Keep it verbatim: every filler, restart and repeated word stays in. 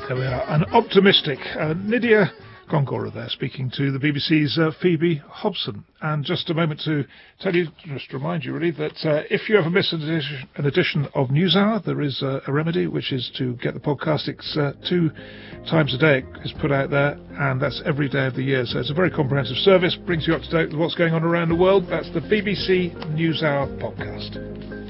There we are, an optimistic uh, Nydia Gongora there, speaking to the B B C's uh, Phoebe Hobson. And just a moment to tell you, just to remind you really, that uh, if you ever miss an edition, an edition of NewsHour, there is uh, a remedy, which is to get the podcast. It's uh, two times a day it's put out there, and that's every day of the year. So it's a very comprehensive service, brings you up to date with what's going on around the world. That's the B B C NewsHour podcast.